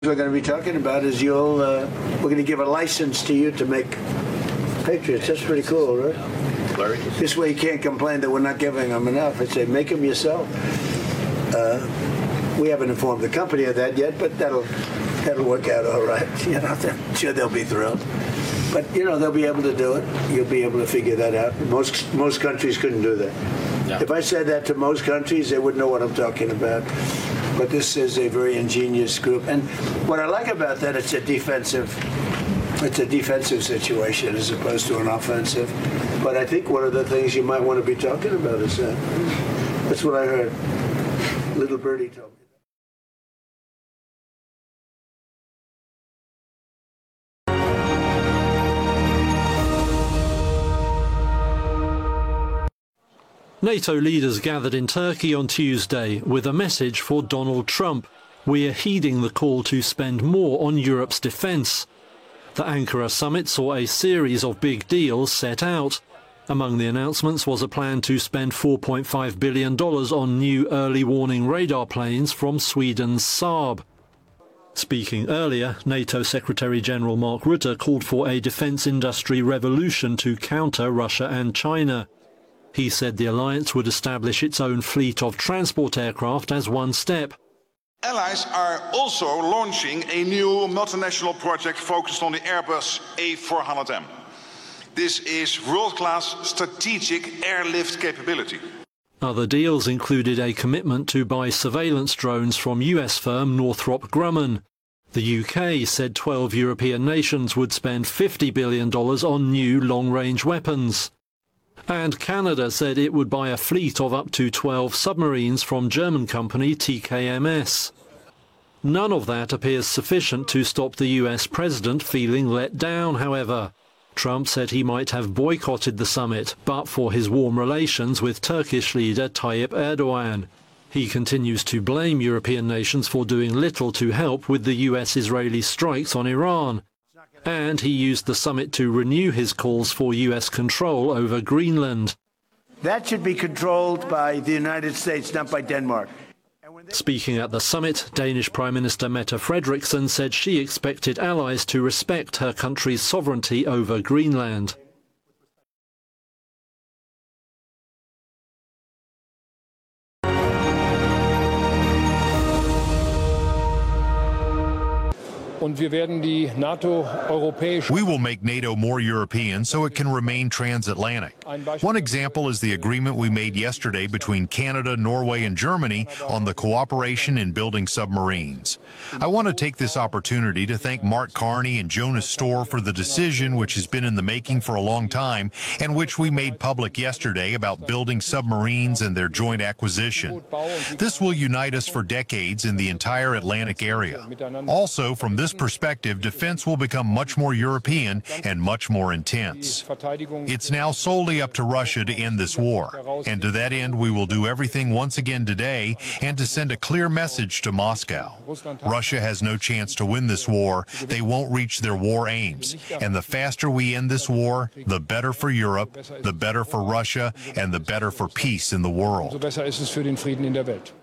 we're going to be talking about is we're going to give a license to you to make Patriots. That's pretty cool, right? This way you can't complain that we're not giving them enough. I say make them yourself. We haven't informed the company of that yet, but that'll work out all right. I'm sure they'll be thrilled. But they'll be able to do it. You'll be able to figure that out. Most countries couldn't do that. No. If I said that to most countries, they wouldn't know what I'm talking about. But this is a very ingenious group, and what I like about that, it's a defensive situation as opposed to an offensive. But I think one of the things you might want to be talking about is that. That's what I heard. Little birdie told me. NATO leaders gathered in Turkey on Tuesday with a message for Donald Trump. We are heeding the call to spend more on Europe's defence. The Ankara summit saw a series of big deals set out. Among the announcements was a plan to spend $4.5 billion on new early warning radar planes from Sweden's Saab. Speaking earlier, NATO Secretary-General Mark Rutte called for a defence industry revolution to counter Russia and China. He said the alliance would establish its own fleet of transport aircraft as one step. Allies are also launching a new multinational project focused on the Airbus A400M. This is world-class strategic airlift capability. Other deals included a commitment to buy surveillance drones from US firm Northrop Grumman. The UK said 12 European nations would spend $50 billion on new long-range weapons. And Canada said it would buy a fleet of up to 12 submarines from German company TKMS. None of that appears sufficient to stop the US president feeling let down, however. Trump said he might have boycotted the summit, but for his warm relations with Turkish leader Tayyip Erdogan. He continues to blame European nations for doing little to help with the US-Israeli strikes on Iran. And he used the summit to renew his calls for US control over Greenland. That should be controlled by the United States, not by Denmark. Speaking at the summit, Danish Prime Minister Mette Frederiksen said she expected allies to respect her country's sovereignty over Greenland. We will make NATO more European so it can remain transatlantic. One example is the agreement we made yesterday between Canada, Norway, and Germany on the cooperation in building submarines. I want to take this opportunity to thank Mark Carney and Jonas Storr for the decision which has been in the making for a long time and which we made public yesterday about building submarines and their joint acquisition. This will unite us for decades in the entire Atlantic area. Also, from this perspective, defense will become much more European and much more intense. It's now solely up to Russia to end this war, and to that end we will do everything once again today and to send a clear message to Moscow. Russia has no chance to win this war. They won't reach their war aims, and the faster we end this war, the better for Europe, the better for Russia, and the better for peace in the world.